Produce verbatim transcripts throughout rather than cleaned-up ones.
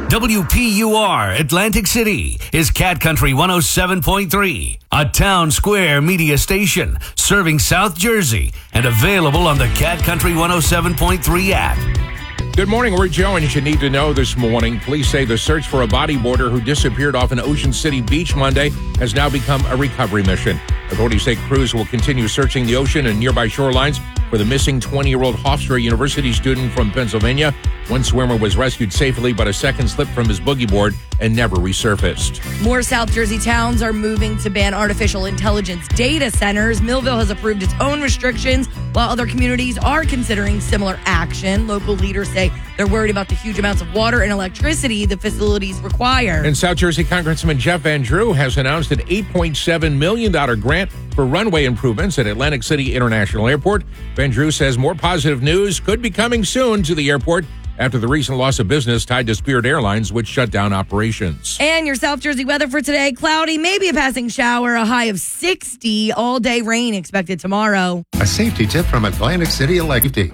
W P U R Atlantic City is Cat Country one oh seven point three, a town square media station serving South Jersey and available on the Cat Country one oh seven point three app. Good morning, we're Joe, and you need to know this morning. Police say the search for a bodyboarder who disappeared off an Ocean City beach Monday has now become a recovery mission. Authorities say crews will continue searching the ocean and nearby shorelines for the missing twenty-year-old Hofstra University student from Pennsylvania. One swimmer was rescued safely, but a second slipped from his boogie board and never resurfaced. More South Jersey towns are moving to ban artificial intelligence data centers. Millville has approved its own restrictions, while other communities are considering similar action. Local leaders say they're worried about the huge amounts of water and electricity the facilities require. And South Jersey Congressman Jeff Van Drew has announced an eight point seven million dollars grant for runway improvements at Atlantic City International Airport. Van Drew says more positive news could be coming soon to the airport after the recent loss of business tied to Spirit Airlines, which shut down operations. And your South Jersey weather for today, cloudy, maybe a passing shower, a high of sixty, all-day rain expected tomorrow. A safety tip from Atlantic City Electric.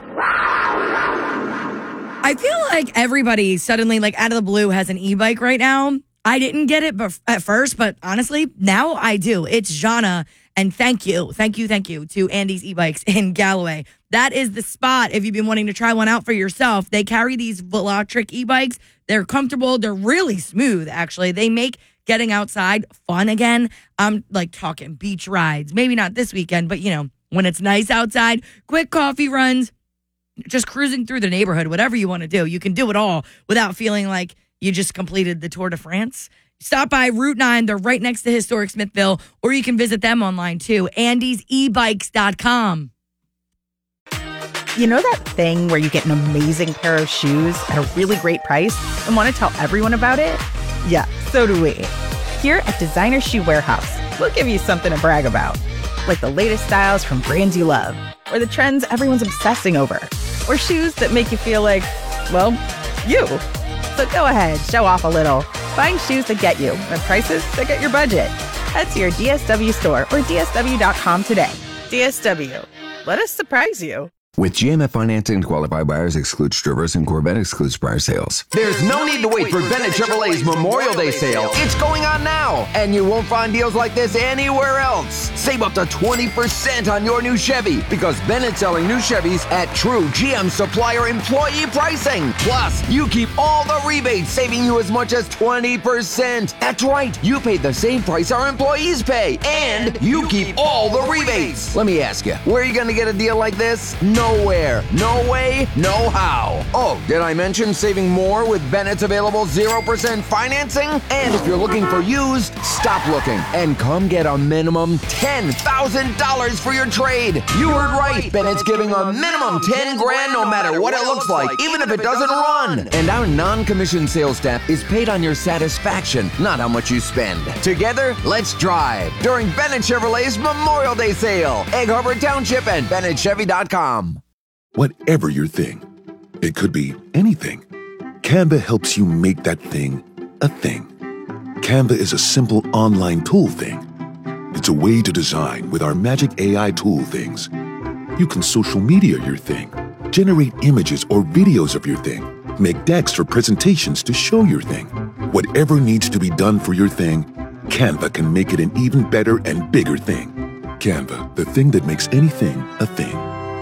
I feel like everybody suddenly, like out of the blue, has an e-bike right now. I didn't get it bef- at first, but honestly, now I do. It's Jana, and thank you, thank you, thank you to Andy's e-bikes in Galloway. That is the spot if you've been wanting to try one out for yourself. They carry these Velotric e-bikes. They're comfortable. They're really smooth, actually. They make getting outside fun again. I'm like talking beach rides. Maybe not this weekend, but, you know, when it's nice outside, quick coffee runs, just cruising through the neighborhood, whatever you want to do. You can do it all without feeling like you just completed the Tour de France. Stop by Route nine. They're right next to historic Smithville, or you can visit them online too, andys e bikes dot com. You know that thing where you get an amazing pair of shoes at a really great price and want to tell everyone about it? Yeah, so do we. Here at Designer Shoe Warehouse, we'll give you something to brag about, like the latest styles from brands you love, or the trends everyone's obsessing over, or shoes that make you feel like, well, you. So go ahead, show off a little. Find shoes that get you at prices that get your budget. Head to your D S W store or D S W dot com today. D S W. Let us surprise you. With G M F financing, qualified buyers excludes Traverse and Corvette excludes prior sales. There's no need to wait for Bennett Chevrolet's Memorial Day sale. It's going on now, and you won't find deals like this anywhere else. Save up to twenty percent on your new Chevy because Bennett's selling new Chevys at true G M supplier employee pricing. Plus, you keep all the rebates, saving you as much as twenty percent. That's right, you pay the same price our employees pay, and you keep all the rebates. Let me ask you, where are you going to get a deal like this? No. Nowhere, no way, no how. Oh, did I mention saving more with Bennett's available zero percent financing? And if you're looking for used, stop looking and come get a minimum ten thousand dollars for your trade. You heard right. Bennett's giving a minimum ten grand no matter what it looks like, even if it doesn't run. And our non-commissioned sales staff is paid on your satisfaction, not how much you spend. Together, let's drive during Bennett Chevrolet's Memorial Day sale. Egg Harbor Township and Bennett Chevy dot com. Whatever your thing, it could be anything. Canva helps you make that thing a thing. Canva is a simple online tool thing. It's a way to design with our magic A I tool things. You can social media your thing, generate images or videos of your thing, make decks for presentations to show your thing. Whatever needs to be done for your thing, Canva can make it an even better and bigger thing. Canva, the thing that makes anything a thing.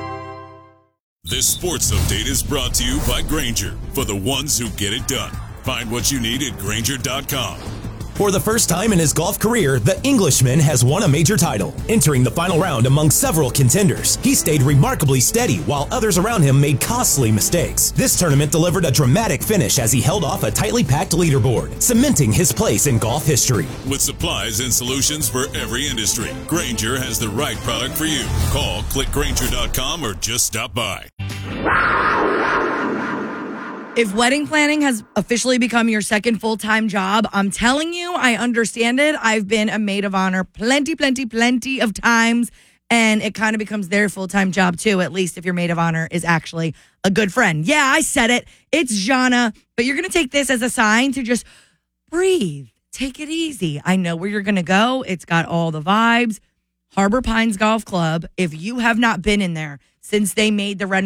This sports update is brought to you by Grainger, for the ones who get it done. Find what you need at Grainger dot com. For the first time in his golf career, the Englishman has won a major title. Entering the final round among several contenders, he stayed remarkably steady while others around him made costly mistakes. This tournament delivered a dramatic finish as he held off a tightly packed leaderboard, cementing his place in golf history. With supplies and solutions for every industry, Grainger has the right product for you. Call, click Grainger dot com, or just stop by. If wedding planning has officially become your second full-time job, I'm telling you, I understand it. I've been a maid of honor plenty, plenty, plenty of times, and it kind of becomes their full-time job too, at least if your maid of honor is actually a good friend. Yeah, I said it. It's Jana, but you're going to take this as a sign to just breathe. Take it easy. I know where you're going to go. It's got all the vibes. Harbor Pines Golf Club. If you have not been in there since they made the renovation,